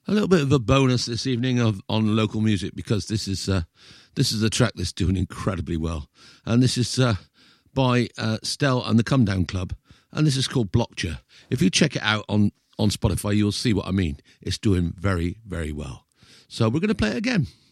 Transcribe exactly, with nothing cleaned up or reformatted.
A little bit of a bonus this evening of on local music because this is uh, this is a track that's doing incredibly well, and this is uh, by uh, Stell and the Come Down Club, and this is called Blockcha. If you check it out on on Spotify, you'll see what I mean. It's doing very very well. So we're going to play it again.